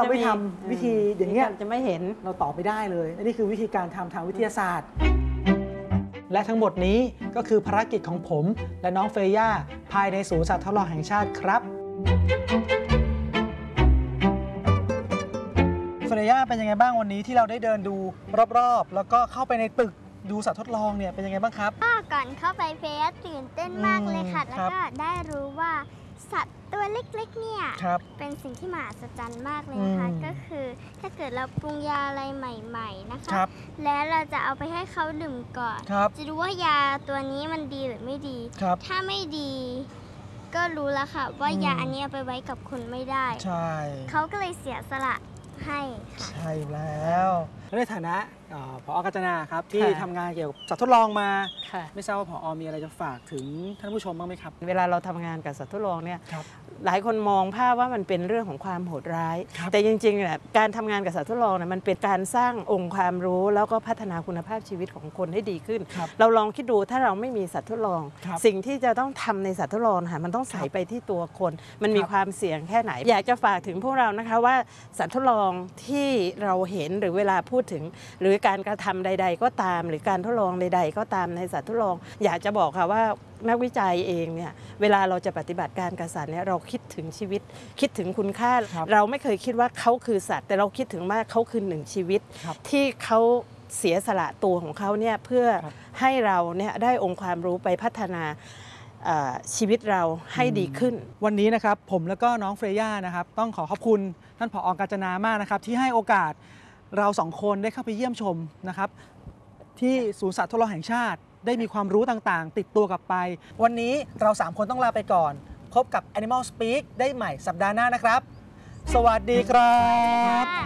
เราไม่ทำวิธีอย่างเงี้ยจะไม่เห็นเราตอบไม่ได้เลยอันนี้คือวิธีการทำทางวิทยาศาสตร์และทั้งหมดนี้ก็คือภารกิจของผมและน้องเฟย่าภายในศูนย์สัตว์ทดลองแห่งชาติครับเฟย่าเป็นยังไงบ้างวันนี้ที่เราได้เดินดูรอบๆแล้วก็เข้าไปในตึกดูสัตว์ทดลองเนี่ยเป็นยังไงบ้างครับก่อนเข้าไปเฟย่าตื่นเต้นมากเลยค่ะแล้วก็ได้รู้ว่าสัตว์ตัวเล็กๆเนี่ยเป็นสิ่งที่มหัศจรรย์มากเลยนะคะก็คือถ้าเกิดเราปรุงยาอะไรใหม่ๆนะคะแล้วเราจะเอาไปให้เขาดื่มก่อนจะดูว่ายาตัวนี้มันดีหรือไม่ดีถ้าไม่ดีก็รู้แล้วค่ะว่ายาอันนี้เอาไปไว้กับคนไม่ได้เขาก็เลยเสียสละให้ค่ะใช่แล้วในฐานะผอ.กาญจนาครับที่ทำงานเกี่ยวกับสัตว์ทดลองมาไม่ทราบว่าผอ.มีอะไรจะฝากถึงท่านผู้ชมบ้างไหมครับเวลาเราทำงานกับสัตว์ทดลองเนี่ยหลายคนมองภาพว่ามันเป็นเรื่องของความโหดร้ายแต่จริงๆเนี่ยการทำงานกับสัตว์ทดลองเนี่ยมันเป็นการสร้างองค์ความรู้แล้วก็พัฒนาคุณภาพชีวิตของคนให้ดีขึ้นเราลองคิดดูถ้าเราไม่มีสัตว์ทดลองสิ่งที่จะต้องทำในสัตว์ทดลองค่ะมันต้องใส่ไปที่ตัวคนมันมีความเสี่ยงแค่ไหนอยากจะฝากถึงพวกเรานะคะว่าสัตว์ทดลองที่เราเห็นหรือเวลาพูดถึงหรือการกระทำใดๆก็ตามหรือการทดลองใดๆก็ตามในสัตว์ทดลองอยากจะบอกค่ะว่านักวิจัยเองเนี่ยเวลาเราจะปฏิบัติการกับสัตว์เนี่ยเราคิดถึงชีวิตคิดถึงคุณค่าเราไม่เคยคิดว่าเขาคือสัตว์แต่เราคิดถึงว่าเขาคือหนึ่งชีวิตที่เขาเสียสละตัวของเขาเนี่ยเพื่อให้เราเนี่ยได้องค์ความรู้ไปพัฒนาชีวิตเราให้ดีขึ้นวันนี้นะครับผมแล้วก็น้องเฟย่านะครับต้องขอขอบคุณท่านผอ.กาญจนามากนะครับที่ให้โอกาสเราสองคนได้เข้าไปเยี่ยมชมนะครับที่ศูนย์สัตว์ทดลองแห่งชาติได้มีความรู้ต่างๆติดตัวกลับไปวันนี้เรา3คนต้องลาไปก่อนพบกับ Animal Speak ได้ใหม่สัปดาห์หน้านะครับสวัสดีครับ